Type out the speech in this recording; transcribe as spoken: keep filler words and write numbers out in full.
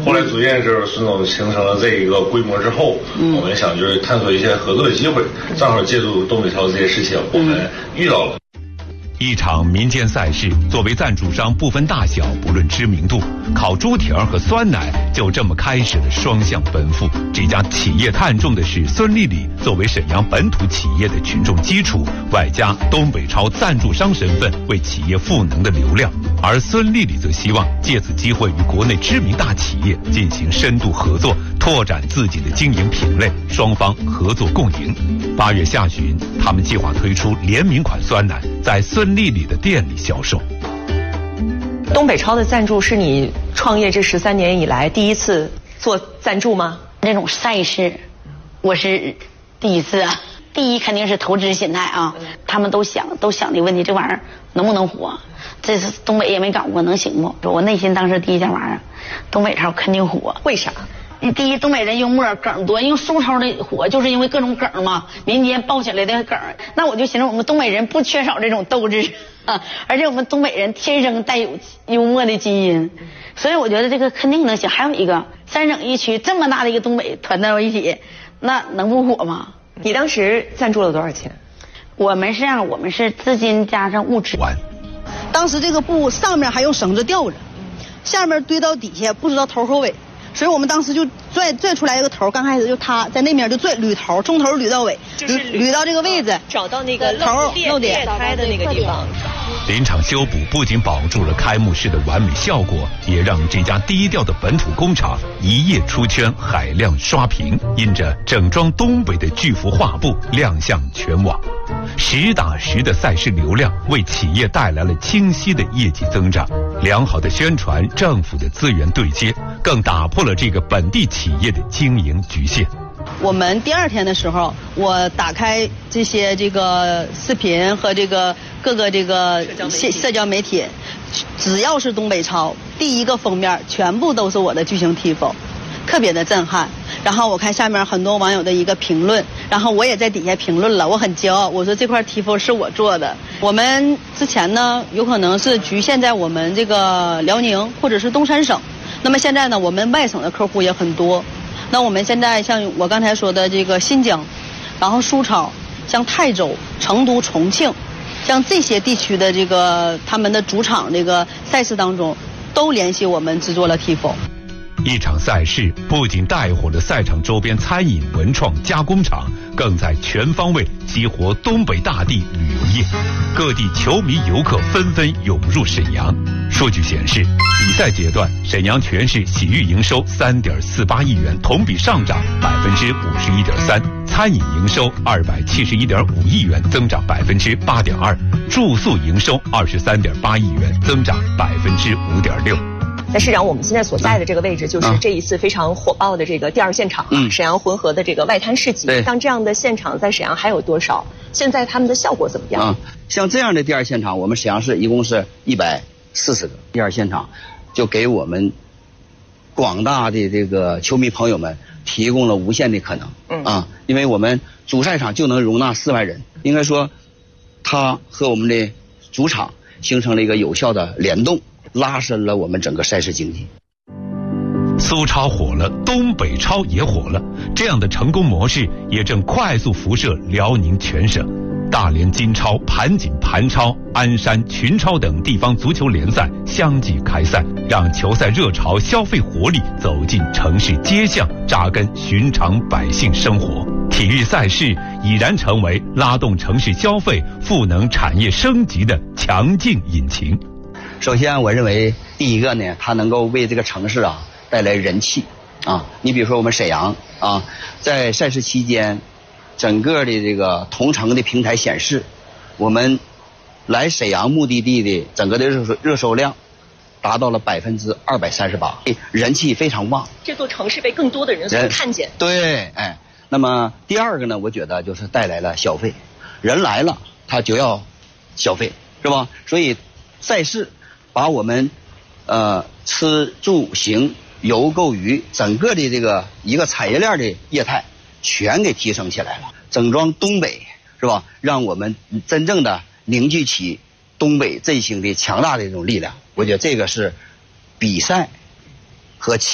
后来逐渐就是孙总形成了这一个规模之后，嗯、我们想就是探索一些合作的机会，正好借助东北超这些事情，我们遇到了。 一场民间赛事，作为赞助商，不分大小，不论知名度，烤猪蹄儿和酸奶就这么开始了双向奔赴。这家企业看重的是孙丽丽作为沈阳本土企业的群众基础，外加东北超赞助商身份为企业赋能的流量。而孙丽丽则希望借此机会与国内知名大企业进行深度合作，拓展自己的经营品类，双方合作共赢。八月下旬，他们计划推出联名款酸奶，在孙丽丽的店里销售。 东北超的赞助是你创业这十三年以来第一次做赞助吗？ 这种赛事，我是第一次啊。第一肯定是投资心态啊，他们都想都想的问题，这玩意儿能不能火？这是东北也没搞过，能行不？我内心当时第一件玩意儿，东北超肯定火。 为啥？ 第一，东北人幽默梗多，因为苏超的火就是因为各种梗嘛，民间爆起来的梗。那我就寻思，我们东北人不缺少这种斗志啊，而且我们东北人天生带有幽默的基因，所以我觉得这个肯定能行。还有一个，三省一区这么大的一个东北团到一起，那能不火吗？ 你当时赞助了多少钱？ 我们是这样，我们是资金加上物质。 当时这个布上面还用绳子吊着，下面堆到底下不知道头和尾，所以我们当时就拽拽出来一个头，刚开始就他在那边就拽捋头，从头捋到尾， 就是捋到这个位置， 找到那个头漏点胎的那个地方。 临场修补不仅保住了开幕式的完美效果，也让这家低调的本土工厂一夜出圈，海量刷屏，印着整装东北的巨幅画布亮相全网。实打实的赛事流量为企业带来了清晰的业绩增长，良好的宣传，政府的资源对接，更打破了这个本地企业的经营局限。 我们第二天的时候，我打开这些这个视频和这个各个这个社社交媒体，只要是东北超，第一个封面全部都是我的巨型 T F O， 特别的震撼。然后我看下面很多网友的一个评论，然后我也在底下评论了，我很骄傲，我说这块 T F O 是我做的。我们之前呢，有可能是局限在我们这个辽宁或者是东三省，那么现在呢，我们外省的客户也很多。那我们现在像我刚才说的这个新疆，然后苏超，像泰州、成都、重庆，像这些地区的这个他们的主场这个赛事当中，都联系我们制作了 T F O。 一场赛事不仅带火了赛场周边餐饮、文创、加工厂，更在全方位激活东北大地旅游业，各地球迷游客纷纷涌入沈阳。数据显示，比赛阶段沈阳全市洗浴营收 三点四八亿元，同比上涨 百分之五十一点三， 餐饮营收 二百七十一点五亿元，增长 百分之八点二， 住宿营收 二十三点八亿元，增长 百分之五点六。 在市长，我们现在所在的这个位置，就是这一次非常火爆的这个第二现场，嗯，沈阳浑河的这个外滩市集。像这样的现场在沈阳还有多少？现在他们的效果怎么样？ 啊，像这样的第二现场，我们沈阳市一共是一百四十个第二现场，就给我们广大的这个球迷朋友们提供了无限的可能。嗯啊，因为我们主赛场就能容纳四万人，应该说，它和我们的主场形成了一个有效的联动。拉伸了我们整个赛事经济。 苏超火了，东北超也火了，这样的成功模式也正快速辐射辽宁全省。大连金超、盘锦盘超、鞍山群超等地方足球联赛相继开赛，让球赛热潮、消费活力走进城市街巷，扎根寻常百姓生活。体育赛事已然成为拉动城市消费、赋能产业升级的强劲引擎。 首先，我认为第一个呢，它能够为这个城市啊带来人气啊。你比如说我们沈阳啊，在赛事期间，整个的这个同城的平台显示，我们来沈阳目的地的整个的热搜热搜量达到了百分之二百三十八，人气非常旺。 这座城市被更多的人所看见。 对，哎，那么第二个呢，我觉得就是带来了消费，人来了他就要消费，是吧？所以赛事把我们呃吃住行游购娱整个的这个一个产业链的业态全给提升起来了，整装东北，是吧？让我们真正的凝聚起东北振兴的强大的这种力量。我觉得这个是比赛和企